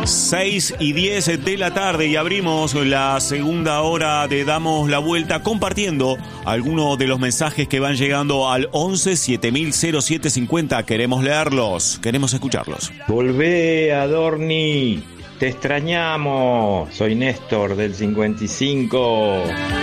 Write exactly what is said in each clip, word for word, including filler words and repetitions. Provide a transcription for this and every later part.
seis y diez de la tarde y abrimos la segunda hora de Damos la Vuelta compartiendo algunos de los mensajes que van llegando al once siete mil cero siete cincuenta. Queremos leerlos, queremos escucharlos. Volvé, Adorni, te extrañamos. Soy Néstor del cincuenta y cinco.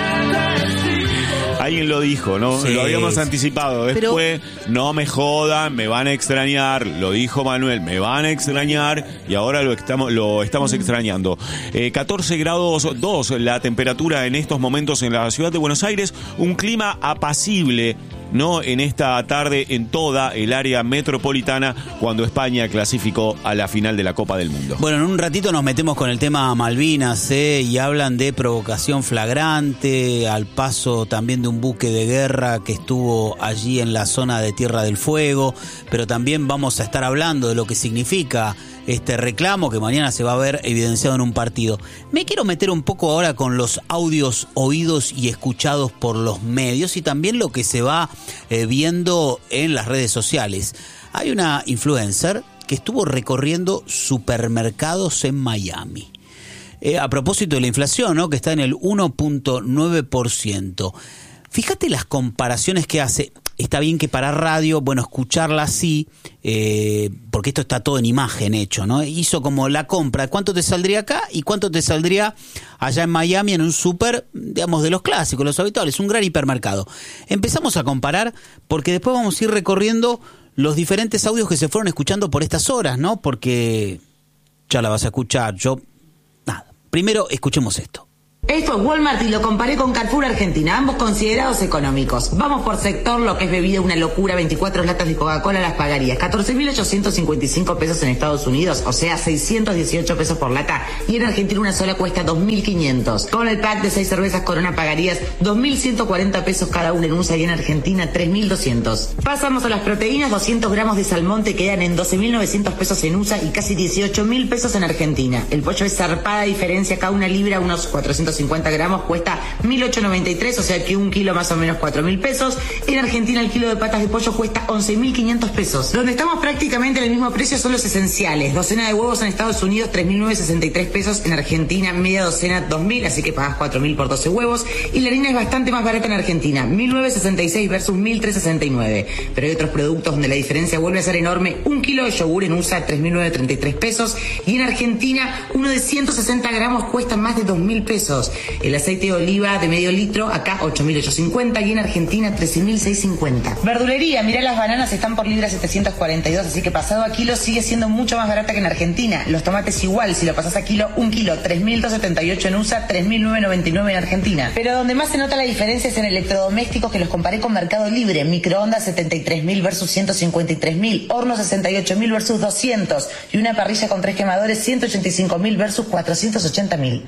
Alguien lo dijo, ¿no? Sí, lo habíamos anticipado. Después, pero... no me jodan, me van a extrañar. Lo dijo Manuel, me van a extrañar. Y ahora lo estamos, lo estamos extrañando. Eh, catorce grados dos la temperatura en estos momentos en la ciudad de Buenos Aires. Un clima apacible, ¿no? En esta tarde en toda el área metropolitana cuando España clasificó a la final de la Copa del Mundo. Bueno, en un ratito nos metemos con el tema Malvinas, ¿eh? Y hablan de provocación flagrante, al paso también de un buque de guerra que estuvo allí en la zona de Tierra del Fuego, pero también vamos a estar hablando de lo que significa este reclamo que mañana se va a ver evidenciado en un partido. Me quiero meter un poco ahora con los audios oídos y escuchados por los medios y también lo que se va eh, viendo en las redes sociales. Hay una influencer que estuvo recorriendo supermercados en Miami. Eh, a propósito de la inflación, ¿no? Que está en el uno punto nueve por ciento. Fíjate las comparaciones que hace. Está bien que para radio, bueno, escucharla así, eh, porque esto está todo en imagen hecho, ¿no? Hizo como la compra, ¿cuánto te saldría acá y cuánto te saldría allá en Miami en un súper, digamos, de los clásicos, los habituales, un gran hipermercado? Empezamos a comparar porque después vamos a ir recorriendo los diferentes audios que se fueron escuchando por estas horas, ¿no? Porque ya la vas a escuchar, yo... Nada, primero escuchemos esto. Esto es Walmart y lo comparé con Carrefour Argentina, ambos considerados económicos. Vamos por sector, lo que es bebida, una locura, veinticuatro latas de Coca-Cola las pagarías. catorce mil ochocientos cincuenta y cinco pesos en Estados Unidos, o sea, seiscientos dieciocho pesos por lata. Y en Argentina una sola cuesta dos mil quinientos. Con el pack de seis cervezas Corona pagarías dos mil ciento cuarenta pesos cada una en U S A y en Argentina tres mil doscientos. Pasamos a las proteínas, doscientos gramos de salmón te quedan en doce mil novecientos pesos en U S A y casi dieciocho mil pesos en Argentina. El pollo es zarpada diferencia, cada una libra, unos cuatrocientos cincuenta gramos cuesta mil ochocientos noventa y tres, o sea que un kilo más o menos cuatro mil pesos. En Argentina el kilo de patas de pollo cuesta once mil quinientos pesos. Donde estamos prácticamente en el mismo precio son los esenciales. Docena de huevos en Estados Unidos tres mil novecientos sesenta y tres pesos, en Argentina media docena dos mil, así que pagas cuatro mil por doce huevos. Y la harina es bastante más barata en Argentina, mil novecientos sesenta y seis versus mil trescientos sesenta y nueve. Pero hay otros productos donde la diferencia vuelve a ser enorme. Un kilo de yogur en U S A tres mil novecientos treinta y tres pesos y en Argentina uno de ciento sesenta gramos cuesta más de dos mil pesos. El aceite de oliva de medio litro, acá ocho mil ochocientos cincuenta y en Argentina trece mil seiscientos cincuenta. Verdulería, mirá, las bananas están por libra setecientos cuarenta y dos, así que pasado a kilo sigue siendo mucho más barata que en Argentina. Los tomates igual, si lo pasás a kilo, un kilo, tres mil doscientos setenta y ocho en U S A, tres mil novecientos noventa y nueve en Argentina. Pero donde más se nota la diferencia es en electrodomésticos, que los comparé con Mercado Libre. Microondas setenta y tres mil versus ciento cincuenta y tres mil, horno sesenta y ocho mil versus doscientos y una parrilla con tres quemadores ciento ochenta y cinco mil versus cuatrocientos ochenta mil.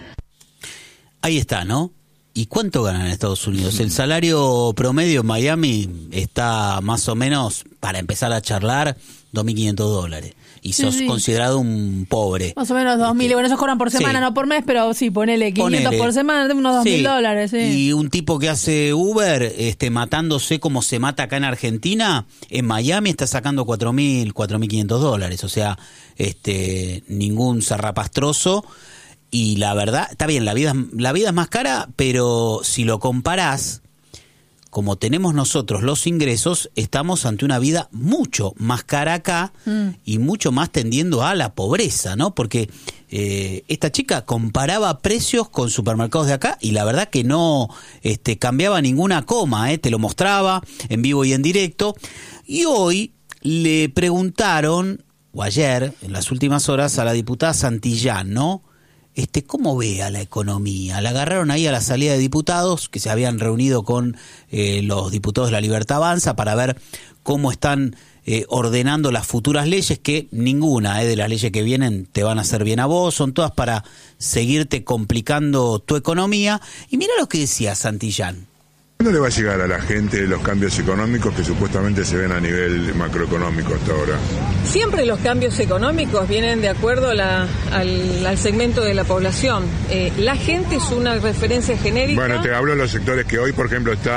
Ahí está, ¿no? ¿Y cuánto ganan en Estados Unidos? El salario promedio en Miami está más o menos, para empezar a charlar, dos mil quinientos dólares. Y sí, sos sí. considerado un pobre. Más o menos dos mil. Este, bueno, esos cobran por semana, sí. no por mes, pero sí, ponele quinientos ponele. por semana, unos dos mil sí. dólares. Sí. Y un tipo que hace Uber, este, matándose como se mata acá en Argentina, en Miami está sacando cuatro mil, cuatro mil quinientos dólares. O sea, este, ningún zarrapastroso. Y la verdad, está bien, la vida, la vida es más cara, pero si lo comparás, como tenemos nosotros los ingresos, estamos ante una vida mucho más cara acá mm. y mucho más tendiendo a la pobreza, ¿no? Porque eh, esta chica comparaba precios con supermercados de acá y la verdad que no este, cambiaba ninguna coma, ¿eh? Te lo mostraba en vivo y en directo. Y hoy le preguntaron, o ayer, en las últimas horas, a la diputada Santillán, ¿no? Este, ¿cómo ve a la economía? La agarraron ahí a la salida de diputados que se habían reunido con eh, los diputados de La Libertad Avanza para ver cómo están eh, ordenando las futuras leyes, que ninguna eh, de las leyes que vienen te van a hacer bien a vos, son todas para seguirte complicando tu economía. Y mira lo que decía Santillán. ¿Cuándo le va a llegar a la gente los cambios económicos que supuestamente se ven a nivel macroeconómico hasta ahora? Siempre los cambios económicos vienen de acuerdo a la, al, al segmento de la población. Eh, la gente es una referencia genérica. Bueno, te hablo de los sectores que hoy, por ejemplo, están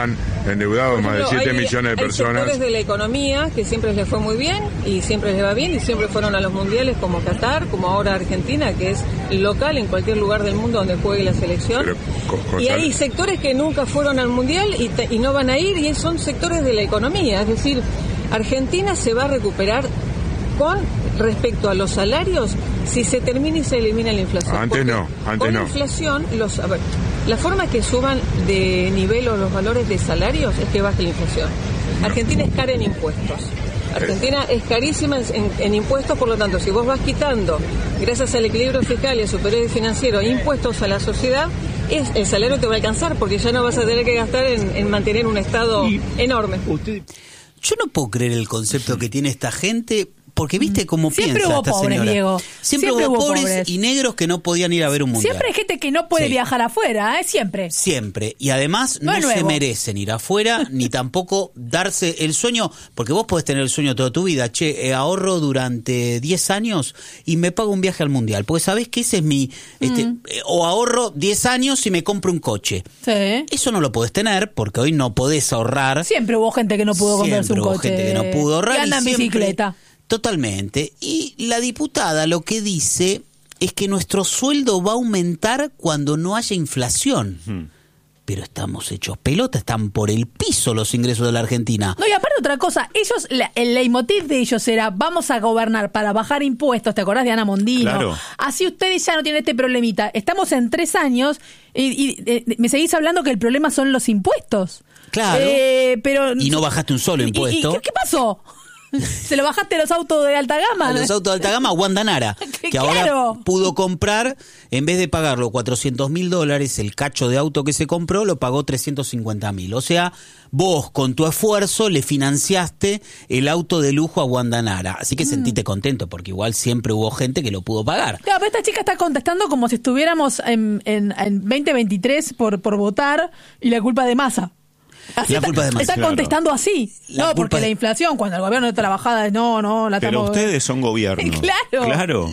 endeudados más de siete hay, millones de hay personas. Sectores de la economía que siempre les fue muy bien y siempre les va bien y siempre fueron a los mundiales, como Qatar, como ahora Argentina, que es local en cualquier lugar del mundo donde juegue la selección. Pero, con, con y hay sectores que nunca fueron al mundial y, te, y no van a ir, y son sectores de la economía. Es decir, Argentina se va a recuperar con respecto a los salarios si se termina y se elimina la inflación. Antes Porque no, antes con no. la inflación, los, a ver, la forma que suban de nivel o los valores de salarios es que baje la inflación. Argentina es cara en impuestos. Argentina es carísima en, en impuestos, por lo tanto, si vos vas quitando, gracias al equilibrio fiscal y al superávit financiero, impuestos a la sociedad, es, el salario te va a alcanzar, porque ya no vas a tener que gastar en, en mantener un Estado y enorme. Usted... Yo no puedo creer el concepto que tiene esta gente, porque viste cómo Siempre piensa hubo esta pobres, señora. Diego. Siempre, Siempre hubo hubo pobres, pobres y negros que no podían ir a ver un mundial. Siempre hay gente que no puede Sí. viajar afuera, ¿eh? Siempre. Siempre. Y además no, No es se nuevo. merecen ir afuera, ni tampoco darse el sueño, porque vos podés tener el sueño toda tu vida. Che, eh, ahorro durante diez años y me pago un viaje al mundial. Porque sabés que ese es mi... Este, Mm. eh, o ahorro diez años y me compro un coche. Sí. Eso no lo podés tener, porque hoy no podés ahorrar. Siempre hubo gente que no pudo comprarse Siempre un hubo coche. gente que no pudo ahorrar Y anda y en siempre- bicicleta. Totalmente. Y la diputada lo que dice es que nuestro sueldo va a aumentar cuando no haya inflación. Hmm. Pero estamos hechos pelota, están por el piso los ingresos de la Argentina. No, y aparte otra cosa, ellos, la, el leitmotiv de ellos era, vamos a gobernar para bajar impuestos, ¿te acordás de Ana Mondino? Claro. Así ustedes ya no tienen este problemita. Estamos en tres años y, y, eh, me seguís hablando que el problema son los impuestos. Claro. Eh, pero, Y no bajaste un solo ¿Y- y- impuesto. ¿Qué, qué pasó? ¿Se lo bajaste a los autos de alta gama? A los autos de alta gama, Wanda Nara, que Claro. ahora pudo comprar, en vez de pagarlo cuatrocientos mil dólares, el cacho de auto que se compró, lo pagó trescientos cincuenta mil. O sea, vos con tu esfuerzo le financiaste el auto de lujo a Wanda Nara. Así que Mm. sentite contento, porque igual siempre hubo gente que lo pudo pagar. Claro, pero esta chica está contestando como si estuviéramos en, en, en veinte veintitrés por, por votar y la culpa de Massa. Así La está, culpa de Massa, está claro. contestando así. La no, porque culpa la de- inflación, cuando el gobierno está trabajada, no, no, la Pero estamos... ustedes son gobierno. Claro. Claro.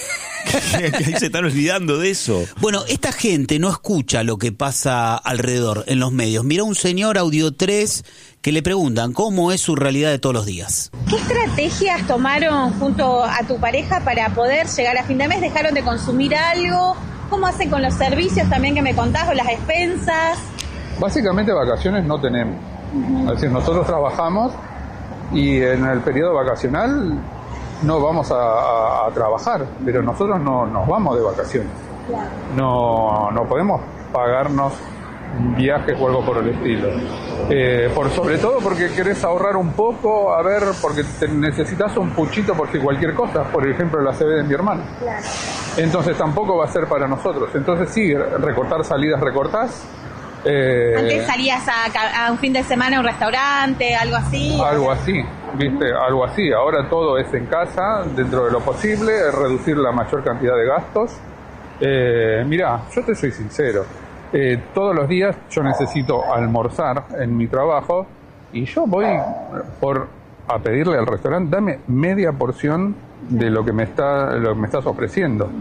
Ahí se están olvidando de eso. Bueno, esta gente no escucha lo que pasa alrededor en los medios. Mira un señor Audio tres que le preguntan cómo es su realidad de todos los días. ¿Qué estrategias tomaron junto a tu pareja para poder llegar a fin de mes? ¿Dejaron de consumir algo? ¿Cómo hacen con los servicios también que me contás o las expensas? Básicamente vacaciones no tenemos. Es decir, nosotros trabajamos y en el periodo vacacional no vamos a, a- a trabajar, pero nosotros no nos vamos de vacaciones. No, no podemos pagarnos viajes o algo por el estilo. Eh, por sobre todo porque querés ahorrar un poco, a ver, porque te necesitas un puchito por si cualquier cosa, por ejemplo la C V de mi hermano. Entonces tampoco va a ser para nosotros. Entonces sí, recortar salidas, recortás. Eh, Antes salías a, ca- a un fin de semana a un restaurante, algo así. Algo así, ¿viste? Algo así. Ahora todo es en casa, dentro de lo posible, reducir la mayor cantidad de gastos. Eh, mirá, yo te soy sincero. Eh, todos los días yo necesito almorzar en mi trabajo y yo voy por a pedirle al restaurante, dame media porción de lo que me está, lo que me estás ofreciendo.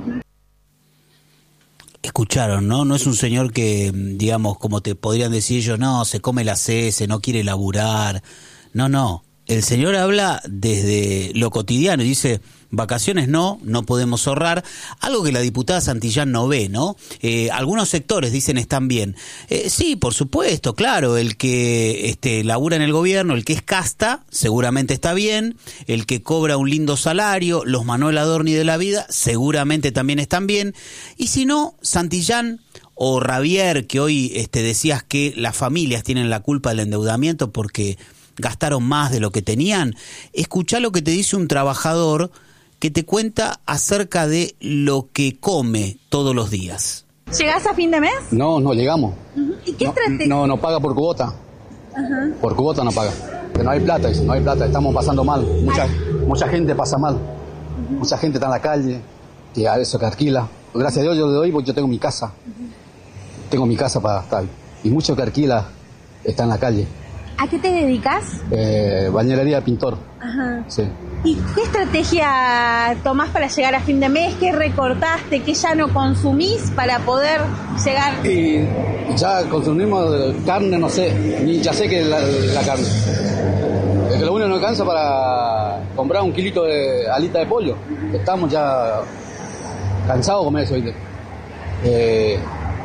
Escucharon, ¿no? No es un señor que, digamos, como te podrían decir ellos, no, se come la cese, no quiere laburar. No, no. El señor habla desde lo cotidiano y dice, vacaciones no, no podemos ahorrar. Algo que la diputada Santillán no ve, ¿no? Eh, algunos sectores dicen están bien. Eh, sí, por supuesto, claro, el que este, labura en el gobierno, el que es casta, seguramente está bien. El que cobra un lindo salario, los Manuel Adorni de la vida, seguramente también están bien. Y si no, Santillán o Ravier, que hoy este, decías que las familias tienen la culpa del endeudamiento porque gastaron más de lo que tenían, escuchá lo que te dice un trabajador que te cuenta acerca de lo que come todos los días. ¿Llegás a fin de mes? No, no llegamos. ¿Y qué No, estrategia? no, no paga por cuota. Ajá. Por cuota no paga. Que no hay plata, dice, no hay plata, estamos pasando mal. Mucha, mucha gente pasa mal. Mucha gente está en la calle, que a eso que alquila. Gracias a Dios, yo de hoy, pues yo tengo mi casa. Tengo mi casa para estar. Y mucho que alquila está en la calle. ¿A qué te dedicas? Eh, bañería pintor. Ajá. Sí. ¿Y qué estrategia tomás para llegar a fin de mes? ¿Qué recortaste? ¿Qué ya no consumís para poder llegar? Y Ya consumimos carne, no sé, ni ya sé que es la, la carne. Es que lo único que nos alcanza para comprar un kilito de alita de pollo. Estamos ya cansados de comer eso, ¿viste? Eh,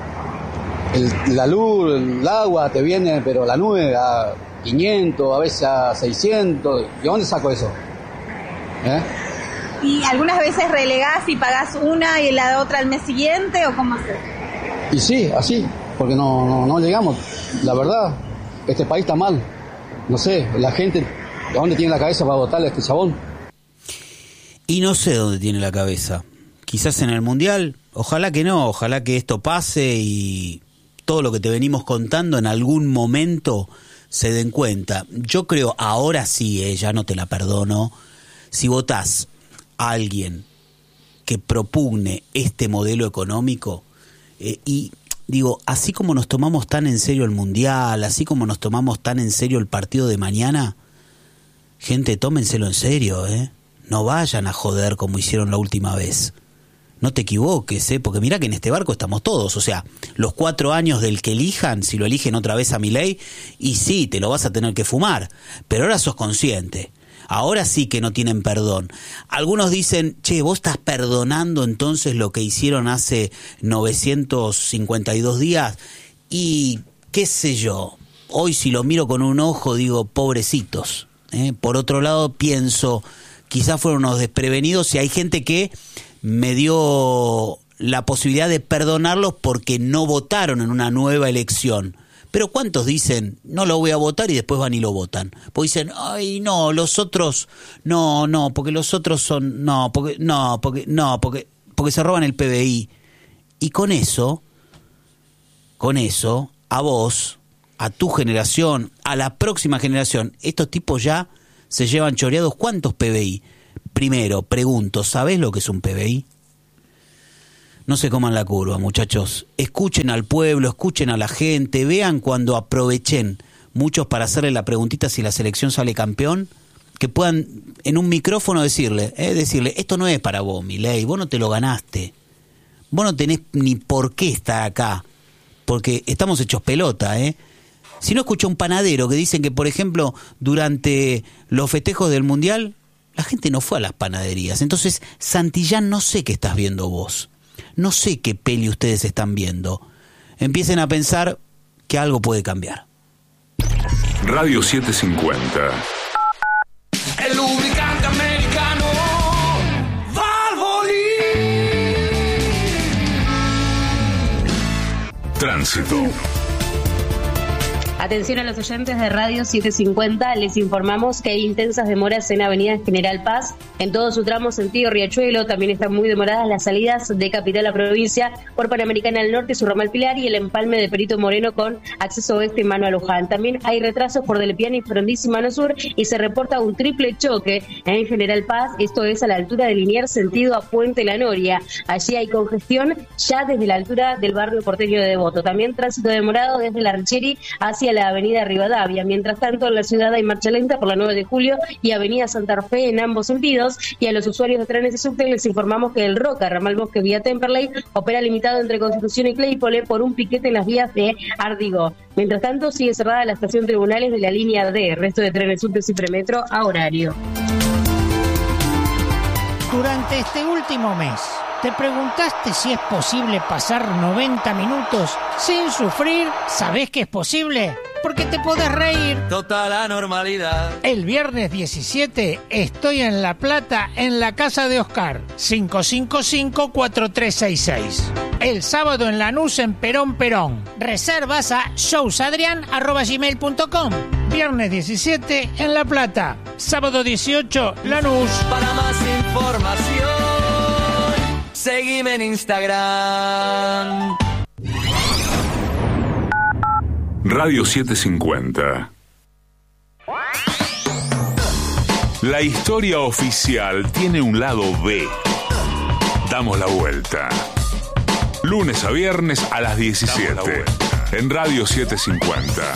el, la luz, el agua te viene, pero la nube a quinientos, a veces a seiscientos. ¿Y dónde saco eso? ¿Eh? ¿Y algunas veces relegás y pagás una y la otra al mes siguiente o cómo haces? Y sí, así, porque no, no, no llegamos. La verdad, este país está mal. No sé, la gente, ¿de dónde tiene la cabeza para botarle este chabón? Y no sé dónde tiene la cabeza. Quizás en el Mundial, ojalá que no, ojalá que esto pase y todo lo que te venimos contando en algún momento se den cuenta. Yo creo, ahora sí, eh, ya no te la perdono, si votás a alguien que propugne este modelo económico, eh, y digo, así como nos tomamos tan en serio el Mundial, así como nos tomamos tan en serio el partido de mañana, gente, tómenselo en serio, ¿eh? No vayan a joder como hicieron la última vez. No te equivoques, ¿eh? Porque mirá que en este barco estamos todos. O sea, los cuatro años del que elijan, si lo eligen otra vez a Milei, y sí, te lo vas a tener que fumar. Pero ahora sos consciente. Ahora sí que no tienen perdón. Algunos dicen, che, vos estás perdonando entonces lo que hicieron hace novecientos cincuenta y dos días. Y qué sé yo, hoy si lo miro con un ojo digo, pobrecitos. ¿eh? Por otro lado pienso, quizás fueron unos desprevenidos y hay gente que me dio la posibilidad de perdonarlos porque no votaron en una nueva elección. Pero ¿cuántos dicen, no lo voy a votar y después van y lo votan? Pues dicen, ay, no, los otros, no, no, porque los otros son, no, porque, no, porque, no, porque, porque se roban el P B I. Y con eso, con eso, a vos, a tu generación, a la próxima generación, estos tipos ya se llevan choreados, ¿cuántos P B I? Primero, pregunto, ¿sabés lo que es un P B I? No se coman la curva, muchachos. Escuchen al pueblo, escuchen a la gente, vean cuando aprovechen muchos para hacerle la preguntita si la selección sale campeón, que puedan en un micrófono decirle, eh, decirle, esto no es para vos, Milei, vos no te lo ganaste. Vos no tenés ni por qué estar acá, porque estamos hechos pelota, ¿eh? Si no, escucho a un panadero que dicen que, por ejemplo, durante los festejos del Mundial, la gente no fue a las panaderías. Entonces, Santillán, no sé qué estás viendo vos. No sé qué peli ustedes están viendo. Empiecen a pensar que algo puede cambiar. Radio setecientos cincuenta. El lubricante americano Valvoline. Tránsito. Atención a los oyentes de Radio setecientos cincuenta, les informamos que hay intensas demoras en Avenida General Paz, en todo su tramo sentido Riachuelo. También están muy demoradas las salidas de Capital a Provincia por Panamericana del Norte, su ramal Pilar y el empalme de Perito Moreno con acceso oeste y mano a Luján. También hay retrasos por Del Piano y Frondizi mano sur y se reporta un triple choque en General Paz, esto es a la altura de Liniers sentido a Puente La Noria. Allí hay congestión ya desde la altura del barrio porteño de Devoto. También tránsito demorado desde la Richeri hacia la avenida Rivadavia. Mientras tanto, en la ciudad hay marcha lenta por la nueve de julio y avenida Santa Fe en ambos sentidos. Y a los usuarios de trenes y subte les informamos que el Roca, ramal Bosque vía Temperley, opera limitado entre Constitución y Claypole por un piquete en las vías de Ardigó. Mientras tanto, sigue cerrada la estación Tribunales de la línea D. Resto de trenes, subtes y premetro a horario. Durante este último mes, ¿te preguntaste si es posible pasar noventa minutos sin sufrir? ¿Sabés que es posible? Porque te podés reír. Total anormalidad. El viernes diecisiete estoy en La Plata, en la casa de Oscar, cinco cinco cinco, cuatro tres seis seis. El sábado en Lanús, en Perón Perón. Reservas a showsadrian arroba gmail punto com. Viernes diecisiete en La Plata. Sábado dieciocho, Lanús. Para más información, seguime en Instagram. Radio setecientos cincuenta. La historia oficial tiene un lado B. Damos la vuelta. Lunes a viernes a las diecisiete. En Radio setecientos cincuenta.